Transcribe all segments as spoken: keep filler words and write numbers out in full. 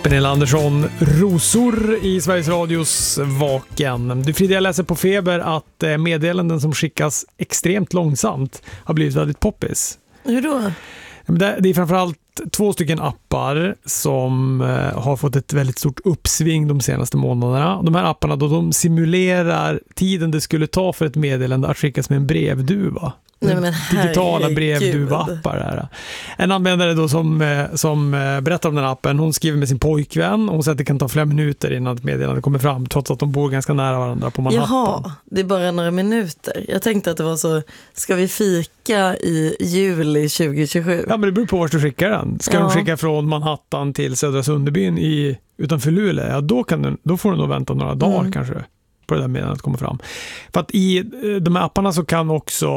Pernilla Andersson, Rosor i Sveriges Radios Vaken. Du Frida, jag läser på Feber att meddelanden som skickas extremt långsamt har blivit väldigt poppis. Hur då? Det är framförallt två stycken appar som har fått ett väldigt stort uppsving de senaste månaderna. De här apparna då, de simulerar tiden det skulle ta för ett meddelande att skickas med en brevduva. Nej, men digitala brevduva-appar här. En användare då som, som berättar om den appen, hon skriver med sin pojkvän och hon säger att det kan ta flera minuter innan ett meddelande kommer fram, trots att de bor ganska nära varandra på Manhattan. Jaha, det är bara några minuter. Jag tänkte att det var så, ska vi fika i juli tjugo tjugosju? Ja, men det beror på vart du skickar den. Ska ja. de skicka från Manhattan till Södra Sunderbyn i, utanför Luleå, ja, då, kan du, då får du nog vänta några dagar mm. kanske på det där meddelandet kommer fram. För att i de här apparna så kan också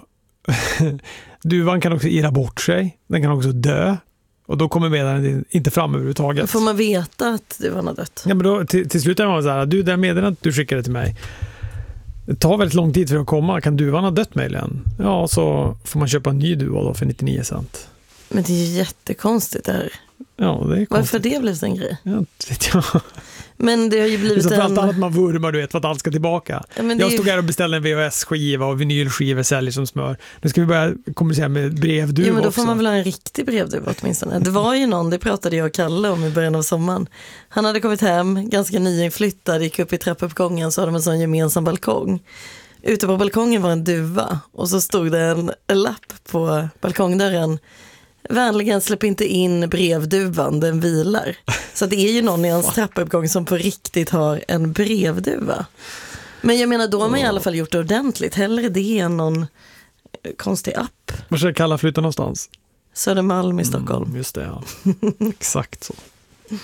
duvan kan också irra bort sig. Den kan också dö. Och då kommer meddelandet inte fram överhuvudtaget. Får man veta att duvan har dött? Ja, men då, till, till slut är man så här, du, det meddelandet du skickade till mig, det tar väldigt lång tid för att komma. Kan duvan ha dött möjligen? Ja, så får man köpa en ny duva då för nittionio cent. Men det är ju jättekonstigt det här. Ja, det är konstigt. Varför det blev en grej? Ja, vet jag. Men det har ju blivit för en... allt man vurmar, du vet, för att allt ska tillbaka. Ja, jag stod här och beställde en V H S-skiva och vinylskivor säljer som smör. Nu ska vi börja kommunicera med brevduva. Jo, men då också. får man väl ha en riktig brevduva åtminstone. Det var ju någon, det pratade jag och Kalle om i början av sommaren. Han hade kommit hem, ganska nyinflyttad, gick upp i trappuppgången, så hade de en sån gemensam balkong. Ute på balkongen var en duva och så stod det en lapp på balkongdörren. Vänligen släpp inte in brevduvan, den vilar. Så det är ju någon i hans trappuppgång som på riktigt har en brevduva. Men jag menar, då har man i alla fall gjort det ordentligt. Hellre det än någon konstig app. Var ska Kalla flytta någonstans? Södermalm i Stockholm. Mm, just det, ja. Exakt så.